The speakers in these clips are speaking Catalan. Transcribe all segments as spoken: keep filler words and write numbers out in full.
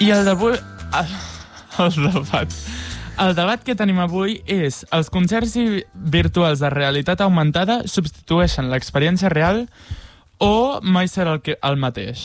I el d'avui... El, el debat... El debat que tenim avui és els concerts virtuals de realitat augmentada substitueixen l'experiència real o mai serà el, que, el mateix?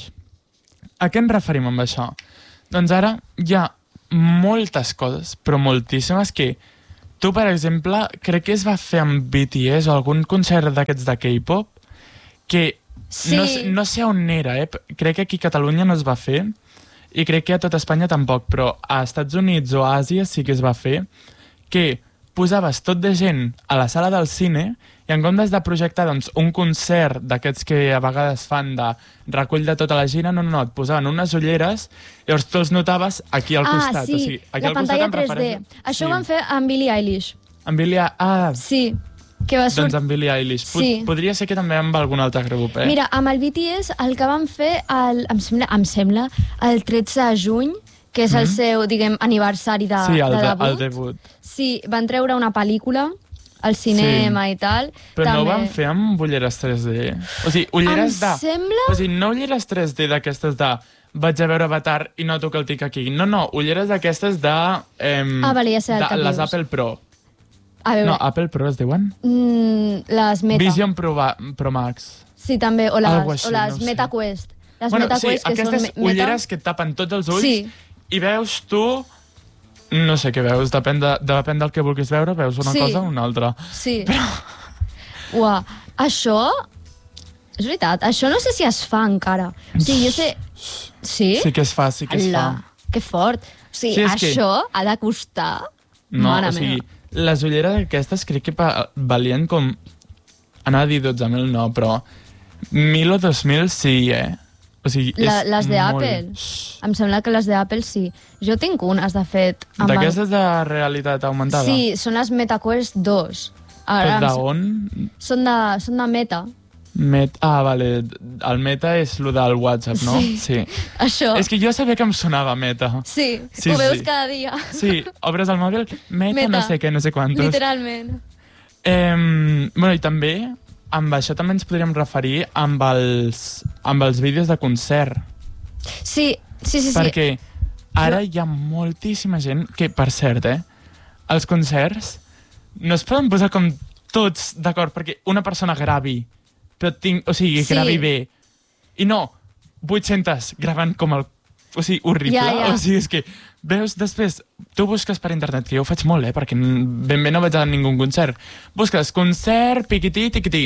A què ens referim amb això? Doncs ara hi ha moltes coses, però moltíssimes, que tu, per exemple, crec que es va fer amb B T S o algun concert d'aquests de K-pop, que sí. no, no sé on era, eh? Crec que aquí a Catalunya no es va fer, i crec que a tot Espanya tampoc, però a Estats Units o a Àsia sí que es va fer, que posaves tot de gent a la sala del cine i en comptes de projectar doncs, un concert d'aquests que a vegades fan de recull de tota la gira, no, no, no, et posaven unes ulleres i llavors tu els notaves aquí al ah, costat. Sí, o sigui, aquí la al pantalla costat tres D. refereixo... Això sí. ho van fer amb Billie Eilish. Amb Billie... Ah, sí. Que va surt... Doncs amb Billie Eilish. Sí. Podria ser que també amb algun altre grup, eh? Mira, amb el B T S el que van fer, el, em, sembla, em sembla, el tretze de juny, que és mm-hmm. el seu, diguem, aniversari de, sí, el de de, debut. el debut. Sí, van treure una pel·lícula al cinema sí. i tal. Però també. no ho van fer amb ulleres tres D. O sigui, ulleres em de... sembla... O sigui, no ulleres tres D d'aquestes de... Vaig a veure Avatar i noto que el tic aquí. No, no, ulleres d'aquestes de... Eh, ah, vale, ja sé el de, que les dius. Apple Pro. A veure... No, Apple Pro es diuen? Mm, les Meta. Vision Pro, Pro Max. Sí, també. O les, així, o les no Meta sé. Quest. Les bueno, Meta sí, Quest, que aquestes són ulleres meta... que et tapen tots els ulls sí. i veus tu... No sé què veus, depèn, de, depèn del que vulguis veure, veus una sí. cosa o una altra. Sí. Però... Uah, això... És veritat, això no sé si es fa encara. O sigui, jo sé... Sí? Sí que es fa, sí que es fa. Que fort. O sigui, sí, això que... ha de costar... No, Mare o sigui, meva. les ulleres aquestes crec que valien com... Anava a dir dotze mil, no, però... mil o dos mil sí, eh? O sigui, La, és les d'Apple. molt... Em sembla que les d'Apple sí. Jo tinc unes, de fet. D'aquestes de realitat augmentada? Sí, són les MetaQuest dos. Ara, però d'on? Són de, són de Meta. Met... Ah, vale. El Meta és el del WhatsApp, no? Sí. sí. Això. És que jo sabia que em sonava Meta. Sí, sí ho veus sí. cada dia. Sí, obres el mòbil, Meta, Meta. no sé què, no sé quantos. Literalment. Eh, bueno, i també, amb això també ens podríem referir amb els, amb els vídeos de concert. Sí, sí, sí. Perquè sí. ara hi ha moltíssima gent que, per cert, eh, els concerts no es poden posar com tots d'acord perquè una persona gravi, però tinc, o sigui, sí. gravi bé. I no, vuit-centes graven com el... O sigui, horrible. Ja, ja. O sigui, és que veus després... Tu busques per internet, que jo ho faig molt, eh, perquè ben bé no vaig a ningú concert. Busques concert, piquití, tiquití.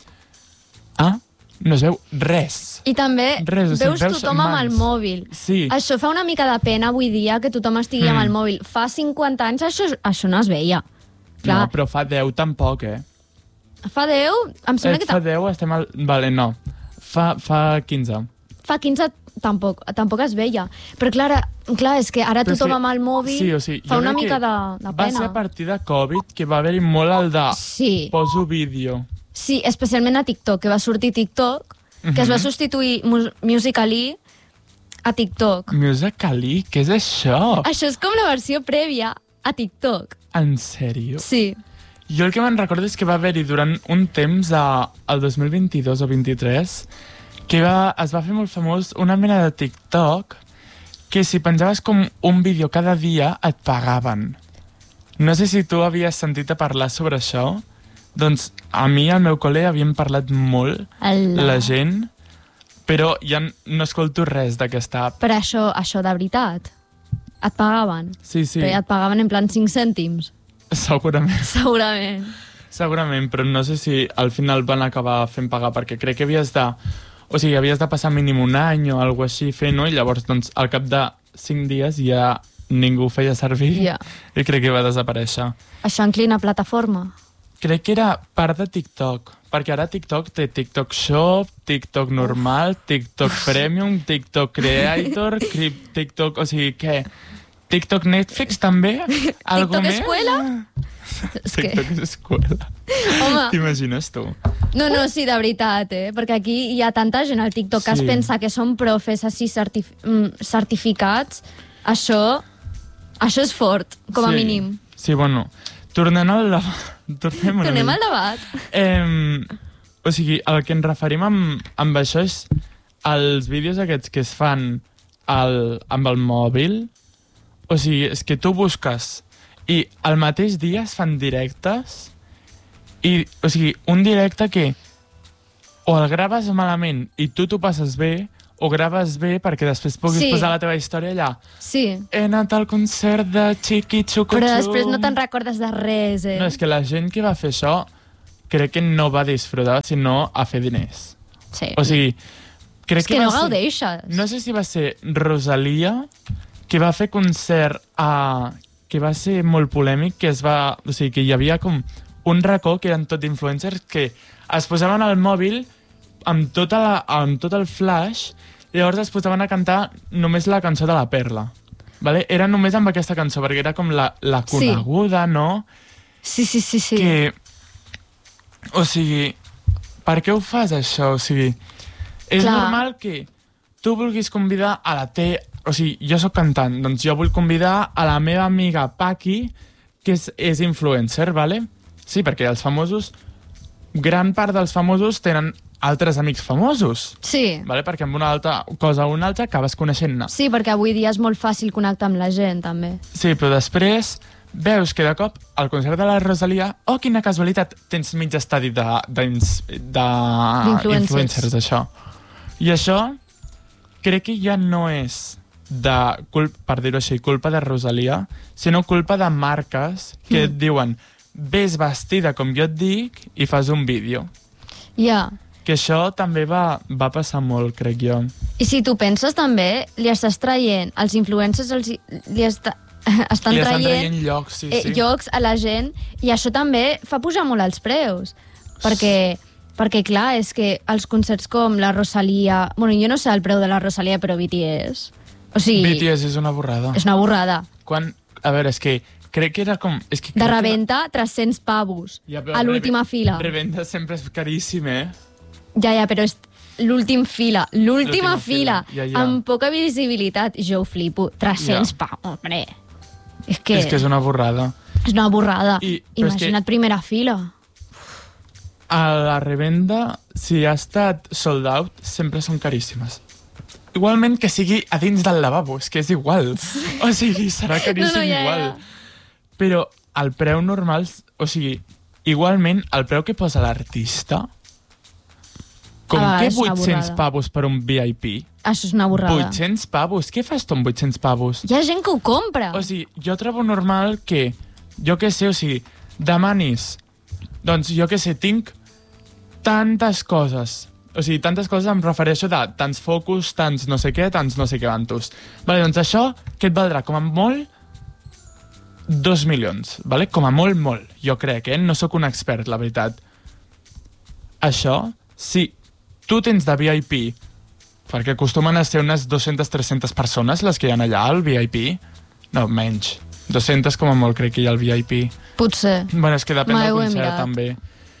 Ah, no es veu res. I també res, o sigui, veus tothom mans. Amb el mòbil. Sí. Això fa una mica de pena avui dia, que tothom estigui mm. amb el mòbil. Fa cinquanta anys això, això no es veia. Clar. No, però fa deu tampoc, eh? Fa deu? Em sembla eh, que... Fa deu, estem al... Vale, no. Fa, fa quinze. Fa quinze tampoc, tampoc es veia. Però clar, clar és que ara però tothom sí, amb el mòbil sí, o sigui, fa una mica de, de pena. Va ser a partir de Covid que va haver-hi molt el de sí. poso vídeo. Sí, especialment a TikTok, que va sortir TikTok, uh-huh. que es va substituir Musical.ly a TikTok. Musical.ly? Què és això? Això és com la versió prèvia a TikTok. En sèrio? Sí. Jo el que me'n recordo és que va haver-hi durant un temps, a, el dos mil vint-i-dos o vint-i-tres, que va, es va fer molt famós una mena de TikTok que si penjaves com un vídeo cada dia et pagaven. No sé si tu havies sentit a parlar sobre això. Doncs a mi al meu col·le havíem parlat molt, Allah. La gent, però ja no escolto res d'aquesta app. Però això, això de veritat, et pagaven? Sí, sí. Però et pagaven en plan cinc cèntims? Segurament. Segurament. Segurament, però no sé si al final van acabar fent pagar, perquè crec que havies de... O sigui, havies de passar mínim un any o alguna així fent-ho, i llavors, doncs, al cap de cinc dies ja ningú ho feia servir yeah. i crec que va desaparèixer. Això en quina plataforma? Crec que era part de TikTok, perquè ara TikTok té TikTok Shop, TikTok normal, TikTok Premium, TikTok Creator, TikTok... O sigui, què? TikTok Netflix també? TikTok més? Escuela? TikTok és escuela. Home. T'imagines tu? No, no, sí, de veritat, eh? Perquè aquí hi ha tanta gent al TikTok que sí. es pensa que són profes així certif certificats. Això, això és fort, com a sí. mínim. Sí, bueno, tornant al debat... Tornem, Tornem al debat. Eh, o sigui, el que ens referim amb, amb això és els vídeos aquests que es fan el, amb el mòbil, o sigui, és que tu busques i al mateix dia es fan directes i, o sigui, un directe que o el graves malament i tu t'ho passes bé o graves bé perquè després puguis Sí. posar la teva història allà. Sí, He anat al concert de Chiqui Xucu però després no te'n recordes de res, eh? No, és que la gent que va fer això crec que no va disfrutar, sinó a fer diners. Sí. O sigui, crec és que, va no ser- gaudeixes. No sé si va ser Rosalia, que va fer concert a... que va ser molt polèmic, que es va... O sigui, que hi havia com un racó que eren tot influencers que es posaven al mòbil amb, tota la, amb tot el flash i llavors es posaven a cantar només la cançó de la Perla. Vale? Era només amb aquesta cançó, perquè era com la, la Sí. coneguda, no? Sí, sí, sí, sí. Que... O sigui, per què ho fas, això? O sigui, és Clar. normal que tu vulguis convidar a la te... O sigui, jo sóc cantant, doncs jo vull convidar a la meva amiga Paqui, que és, és influencer, vale? Sí, perquè els famosos... Gran part dels famosos tenen altres amics famosos, Sí. vale? Perquè amb una altra cosa o una altra acabes coneixent-ne. Sí, perquè avui dia és molt fàcil connectar amb la gent, també. Sí, però després veus que de cop al concert de la Rosalia, oh, quina casualitat, tens mig estadi de, de, de D'influencers. influencers, això. I això crec que ja no és de, culp, per dir-ho així, culpa de Rosalia, sinó culpa de marques que et diuen ves vestida com jo et dic i fas un vídeo. Ja. Que això també va, va passar molt, crec jo. I si tu penses també, li estàs traient, els influencers els, li està, estan Li estan traient, traient llocs, sí, eh, sí. llocs a la gent i això també fa pujar molt els preus. Perquè, perquè clar, és que els concerts com la Rosalia... Bueno, jo no sé el preu de la Rosalia, però B T S... O sigui, B T S és una borrada. és una borrada. Quan, a veure, és que crec que era com... És que De crec que rebenta, tres-cents pavos Ja, però a l'última reve- fila. Revenda sempre és caríssim, eh? Ja, ja, però és l'últim fila, l'última L'última fila, fila, ja, ja. amb poca visibilitat. Jo ho flipo. tres-cents Ja. pavos, hombre. És que, És que és una borrada. és una borrada. I- però és Imagina't que- primera fila. A la revenda, si ha estat sold out, sempre són caríssimes. Igualment que sigui a dins del lavabo, és que és igual. O sigui, serà caríssim No, no, ja, igual. ja. Però el preu normal, o sigui, igualment, el preu que posa l'artista, com A que vegades és una vuit-cents borrada. pavos per un V I P? Això és una borrada. vuit-cents pavos? Què fas tu amb vuit-cents pavos? Hi ha gent que ho compra. O sigui, jo trobo normal que, jo què sé, o sigui, demanis, doncs jo què sé, tinc tantes coses, o sigui, tantes coses em refereixo de tants focus, tants no sé què, tants no sé què vantos. Vale, doncs això, què et valdrà? Com a molt, dos milions, vale? Com a molt, molt, jo crec, eh? No sóc un expert, la veritat. Això, si tu tens de V I P, perquè acostumen a ser unes dues-centes a tres-centes persones les que hi ha allà al V I P, no, menys, dues-centes com a molt crec que hi ha al V I P. Potser. Bueno, és que depèn Mai del ho he concert, mirat. també.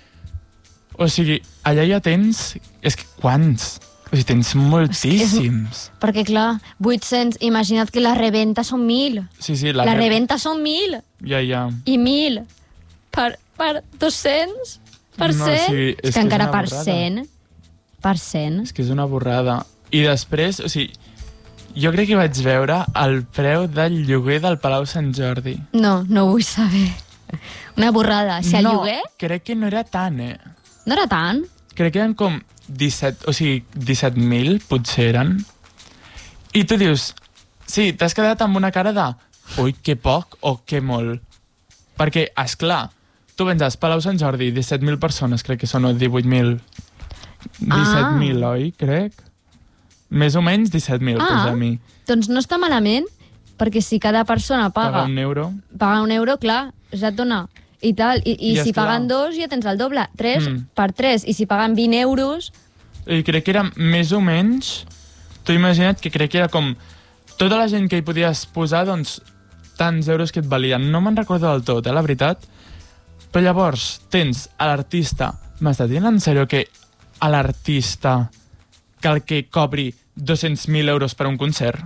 O sigui, allà ja tens... És que quants? O sigui, tens moltíssims. Perquè, clar, vuit-cents, imagina't que la reventa són mil. Sí, sí, La, la, re- reventa són mil. Ja, ja. I mil. Per, per dos-cents? Per No, cent? sí, és és que que és encara una per borrada. cent. Per cent. És que és una borrada. I després, o sigui, jo crec que vaig veure el preu del lloguer del Palau Sant Jordi. No, no ho vull saber. Una borrada. Si el no, lloguer crec que no era tant, eh? no era tant. Crec que eren com disset, o sigui, disset mil, potser eren. I tu dius, sí, t'has quedat amb una cara de ui, que poc o que molt. Perquè, és clar, tu vens al Palau Sant Jordi, disset mil persones, crec que són, o divuit mil. disset mil, Ah. oi, crec? Més o menys disset mil, Ah. posa a mi. Doncs no està malament, perquè si cada persona paga, Paga un euro. paga un euro, clar, ja et dona i tal. I, i I si esclar. paguen dos, ja tens el doble. Tres Mm. per tres. I si paguen vint euros... I crec que era més o menys... Tu imagina't que crec que era com... Tota la gent que hi podies posar, doncs, tants euros que et valien. No me'n recordo del tot, eh, la veritat. Però llavors tens a l'artista... M'estàs dient en sèrio que a l'artista cal que cobri dos-cents mil euros per un concert?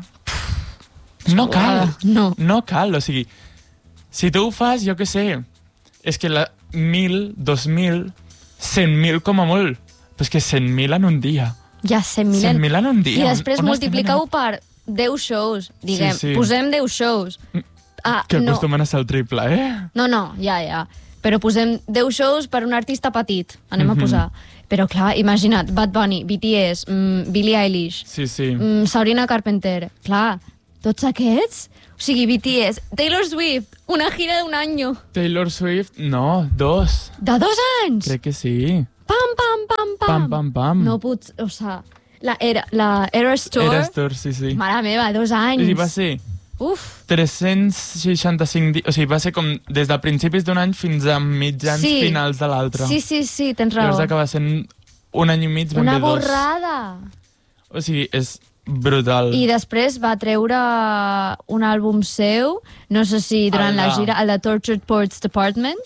No cal. No. No cal, o sigui... Si tu ho fas, jo què sé... És que la mil, dos mil, cent mil com a molt. Però és que cent mil en un dia. Ja, cent mil. cent mil en un dia. I On- després on estem multiplica-ho anant? per, deu shows, diguem. Sí, sí. Posem deu shows. Ah, Que no. acostumen a ser el triple, eh? No, no, ja, ja. Però posem deu shows per un artista petit. Anem Mhm. a posar. Però clar, imagina't, Bad Bunny, B T S, mm, Billie Eilish, Sí, sí. mm, Sabrina Carpenter. Clar, tots aquests... O sigui, B T S, Taylor Swift, una gira d'un any. Taylor Swift, no, dos. De dos anys! Crec que sí. Pam, pam, pam, pam. Pam, pam, pam. No puc... O sea, la era, la Eras Tour... Eras Tour, sí, sí. Mare meva, dos anys. I va ser Uf. tres-cents seixanta-cinc dies, o sigui, va ser com des de principis d'un any fins a mitjans Sí. finals de l'altre. Sí, sí, sí, tens raó. Llavors acaba sent un any i mig, ben Una bé dos. borrada. O sigui, és brutal. I després va treure un àlbum seu, no sé si durant El la de- gira, el de Tortured Poets Department.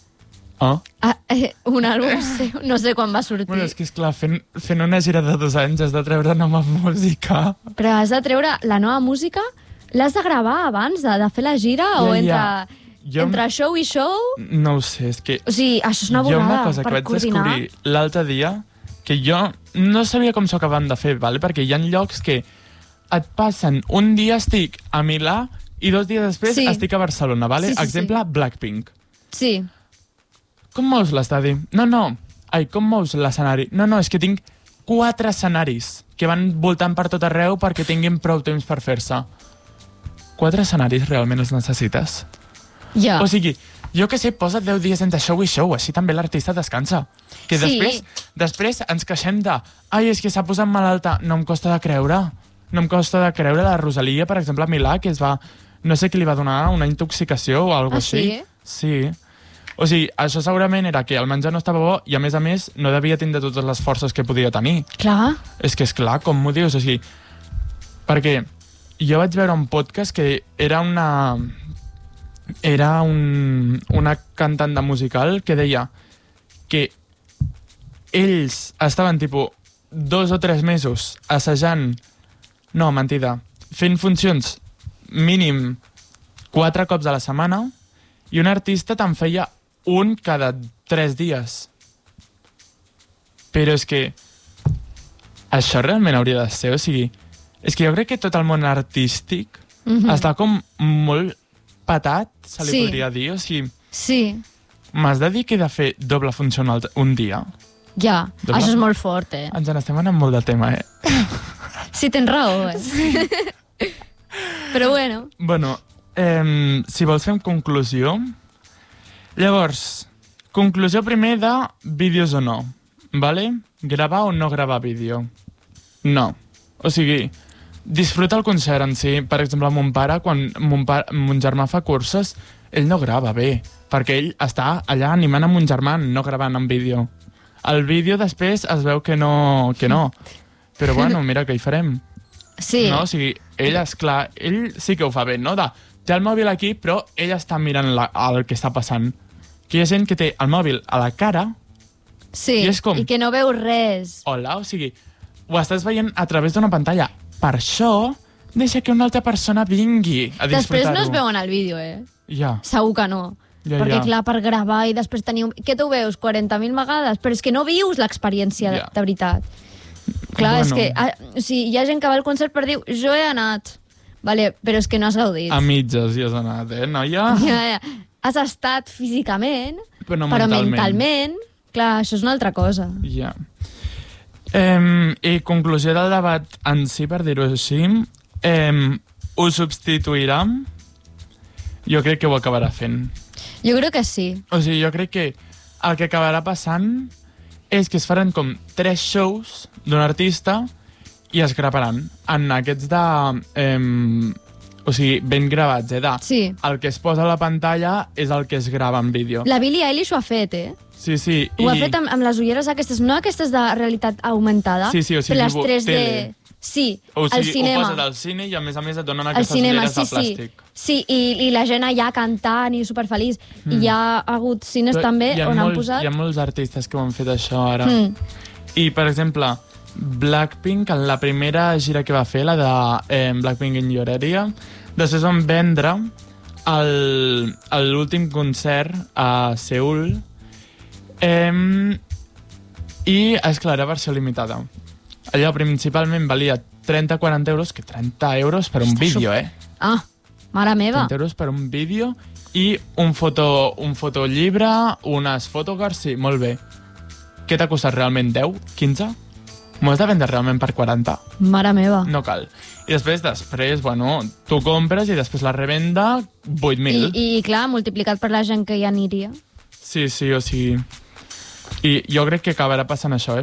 Oh. Ah, eh, un àlbum seu, no sé quan va sortir. Bueno, és que és clar, fent, fent una gira de dos anys has de treure nova música. Però has de treure la nova música, l'has de gravar abans de, de fer la gira Ja, o ja. entre, Jo- entre show i show? No ho sé, és que O sigui, això és una hi ha borrada una cosa que per vaig coordinar. descobrir l'altre dia que jo no sabia com s'ho acaben de fer, vale? Perquè hi ha llocs que et passen un dia estic a Milà i dos dies després Sí. estic a Barcelona, vale? Sí, sí, Exemple, Blackpink. Sí, Com mous l'estadi? No, no. Ai, com mous l'escenari? No, no, és que tinc quatre escenaris que van voltant per tot arreu perquè tinguin prou temps per fer-se. Quatre escenaris realment els necessites? ja. O sigui, jo que sé, posa't deu dies entre show i show, així també l'artista descansa. Que Sí. després, després ens queixem de ai, és que s'ha posat malalta. No em costa de creure. No em costa de creure la Rosalia, per exemple, a Milà, que es va... No sé qui li va donar una intoxicació o alguna Ah, així. Sí? O sigui, això segurament era que el menjar no estava bo i, a més a més, no devia tindre totes les forces que podia tenir. Clar. És que és clar, com m'ho dius? O sigui, perquè jo vaig veure un podcast que era una... Era un, una cantant de musical que deia que ells estaven, tipus, dos o tres mesos assajant... No, mentida. Fent funcions mínim quatre cops a la setmana i un artista te'n feia un cada tres dies. Però és que això realment hauria de ser, o sigui, és que jo crec que tot el món artístic Mhm. està com molt patat, se li Sí. podria dir, o sigui, Sí, m'has de dir que he de fer doble funció un, altre, un dia. ja. Doble- Això és molt fort, eh? Ens n'estem anant molt de tema, eh? Sí, tens raó, eh? Però bueno, Bueno, eh, si vols fem conclusió. Llavors, conclusió primer de vídeos o no, vale? Gravar o no gravar vídeo? No. O sigui, disfruta el concert en si. Per exemple, mon pare, quan mon, pare, mon germà fa curses, ell no grava bé, perquè ell està allà animant a mon germà, no gravant en vídeo. El vídeo després es veu que no, que no. Però bueno, mira, què hi farem? sí. No? O sigui, ell, esclar, ell sí que ho fa bé, no? De, té el mòbil aquí, però ell està mirant la, el que està passant. Que hi ha gent que té el mòbil a la cara, Sí, i és com- i que no veus res. hola, o sigui, ho estàs veient a través d'una pantalla. Per això, deixa que una altra persona vingui a Després disfrutar-ho. no es veuen al vídeo, eh? Ja, Segur que no. Ja, Perquè, ja. clar, per gravar i després tenir... Un... Què tu veus? quaranta mil vegades? Però és que no vius l'experiència de, Ja. de veritat. Clar, Bueno. és que... Ah, o sigui, hi ha gent que va al concert per dir jo he anat, vale, però és que no has gaudit. a mitges hi has anat, eh, noia? Ja, ja. Has estat físicament, Però no però mentalment. mentalment, clar, això és una altra cosa. Ja. Eh, I conclusió del debat en si, per dir-ho així, eh, ho substituirà? Jo crec que ho acabarà fent. Jo crec que sí. O sigui, jo crec que el que acabarà passant és que es faran com tres shows d'un artista i es gravaran en aquests de... Eh, o sigui, ben gravats, eh? De, Sí. el que es posa a la pantalla és el que es grava en vídeo. La Billie Eilish ho ha fet, eh? Sí, sí. Ho ha fet amb, amb les ulleres aquestes, no aquestes de realitat augmentada, Sí, sí, o sigui, però les tipus tres D... tele. Sí, O al sigui, cinema. ho poses al cine i a més a més et donen Al aquestes cinema, ulleres sí, de sí. plàstic. Sí, i, i la gent allà cantant i superfeliç. Mm. I hi ha hagut cines Però també hi ha on molts, han posat... Hi ha molts artistes que ho han fet això ara. Mm. I, per exemple, Blackpink, en la primera gira que va fer, la de eh, Blackpink in Your Area, després van vendre el- l'últim concert a Seul eh, i, esclar, era versió limitada. Allò principalment valia trenta a quaranta euros, que trenta euros per un Està vídeo, sup- eh? Ah, mare meva. trenta euros per un vídeo i un, foto, un fotollibre, unes fotocards, sí, molt bé. Què t'ha costat realment? deu? quinze? M'ho has de vendre realment per quaranta? Mare meva. No cal. I després, després, bueno, tu compres i després la revenda vuit mil. I, I, clar, multiplicat per la gent que hi aniria. Sí, sí, o sigui... I jo crec que acabarà passant això, eh?